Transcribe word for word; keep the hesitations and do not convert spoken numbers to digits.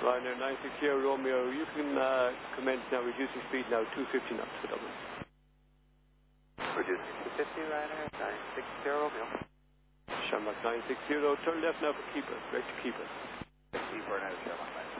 Ryanair nine six zero Romeo, you can uh, commence now, reducing speed now, two fifty knots for Dublin. Reducing two fifty, Ryanair nine six zero Romeo. Shamrock nine six zero, turn left now for Keeper, direct to Keeper. Keeper now, Shamrock nine six zero.